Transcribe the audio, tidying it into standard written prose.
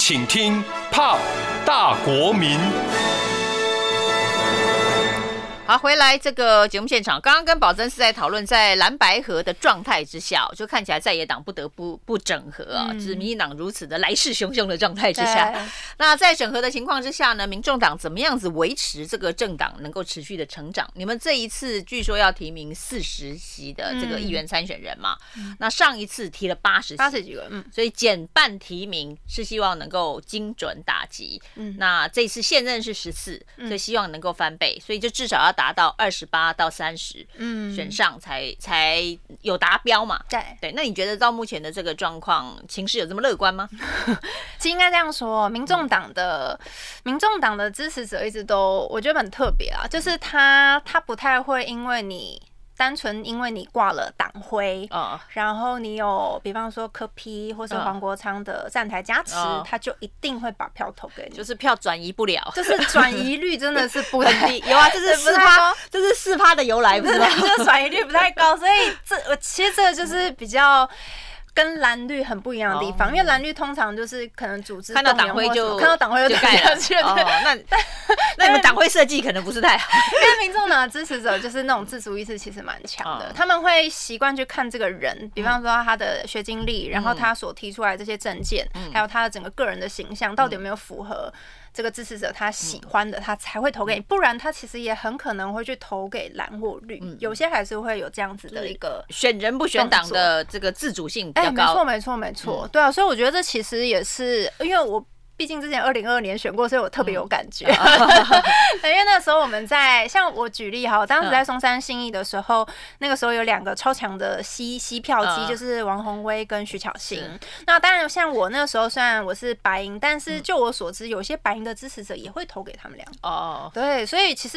请听 POP 大国民。 好，回来这个节目现场，刚刚跟宝珍是在讨论，在蓝白合的状态之下，就看起来在野党不得不整合啊，就是民进党如此的来势汹汹的状态之下，那在整合的情况之下呢，民众党怎么样子维持这个政党能够持续的成长？你们这一次据说要提名40席的这个议员参选人嘛，那上一次提了80几个，所以减半提名是希望能够精准打击。那这次现任是14，所以希望能够翻倍，所以就至少要达到28到30，选上才有达标嘛。对，那你觉得到目前的这个状况，情势有这么乐观吗？ 其实应该这样说，民众党的支持者一直都我觉得很特别啊，就是他不太会单纯因为你挂了党徽，然后你有比方说柯 P 或是黄国昌的站台加持，他就一定会把票投给你， 就是票转移不了， 就是转移率真的是不很低。有啊，这是4%，这是4%的由来，不是吗？ 这个转移率不太高，所以其实这个就是比较跟蓝绿很不一样的地方，因为蓝绿通常就是可能组织看到党徽就盖下去了。 那你们党徽设计可能不是太好， 因为民众党的支持者就是那种自主意识其实蛮强的，他们会习惯去看这个人，比方说他的学经历，然后他所提出来这些政见，还有他的整个个人的形象到底有没有符合这个支持者他喜欢的，他才会投给你，不然他其实也很可能会去投给蓝或绿，有些还是会有这样子的一个选人不选党的这个自主性比较高。 没错，对啊，所以我觉得这其实也是因为我毕竟之前2022年选过，所以我特别有感觉。因为那时候我们像我举例哈，当时在松山信义的时候，那个时候有2个超强的吸票机，就是王宏威跟徐巧芯。那当然，像我那个时候虽然我是白营，但是就我所知，有些白营的支持者也会投给他们2个。对，所以其实